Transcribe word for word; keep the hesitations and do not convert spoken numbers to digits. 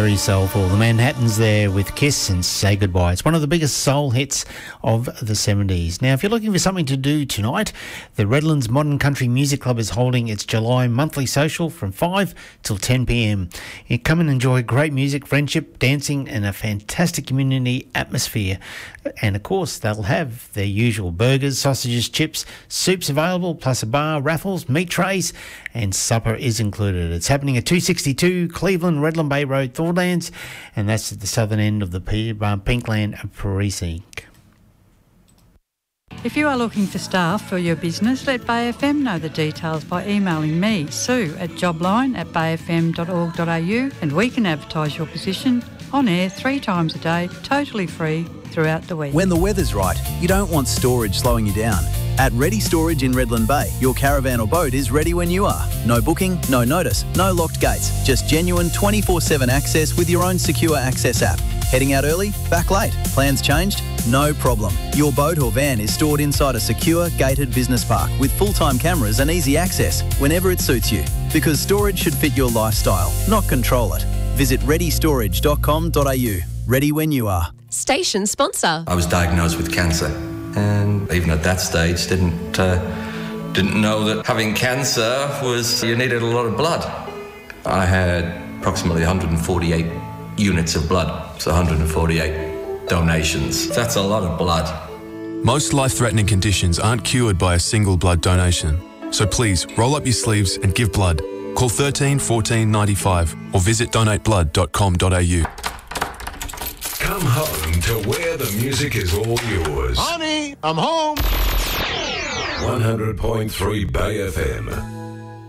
Very soulful. The Manhattans there with Kiss and Say Goodbye. It's one of the biggest soul hits of the seventies. Now, if you're looking for something to do tonight, the Redlands Modern Country Music Club is holding its July monthly social from five till ten p.m. You come and enjoy great music, friendship, dancing and a fantastic community atmosphere. And, of course, they'll have their usual burgers, sausages, chips, soups available, plus a bar, raffles, meat trays, and supper is included. It's happening at two sixty-two Cleveland, Redland Bay Road, Thornlands, and that's at the southern end of the P- uh, Pinkland precinct. If you are looking for staff for your business, let Bay F M know the details by emailing me, Sue, at jobline at bay f m dot org dot a u, and we can advertise your position on air three times a day, totally free, throughout the week. When the weather's right, you don't want storage slowing you down. At Ready Storage in Redland Bay, your caravan or boat is ready when you are. No booking, no notice, no locked gates, just genuine twenty-four seven access with your own secure access app. Heading out early? Back late? Plans changed? No problem. Your boat or van is stored inside a secure, gated business park with full-time cameras and easy access whenever it suits you. Because storage should fit your lifestyle, not control it. Visit ready storage dot com dot a u. Ready when you are. Station sponsor. I was diagnosed with cancer, and even at that stage didn't uh, didn't know that having cancer was you needed a lot of blood. I had approximately one hundred forty-eight units of blood, so one hundred forty-eight donations. That's a lot of blood. Most life-threatening conditions aren't cured by a single blood donation. So please, roll up your sleeves and give blood. Call thirteen fourteen ninety-five or visit donate blood dot com dot a u. Come home to where the music is all yours. Honey, I'm home. one hundred point three Bay F M.